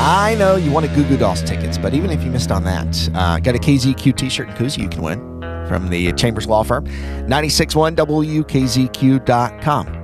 I know you wanted Goo Goo Dolls tickets, but even if you missed on that, got a KZQ t-shirt and koozie you can win from the Chambers Law Firm. 96.1 WKZQ.com.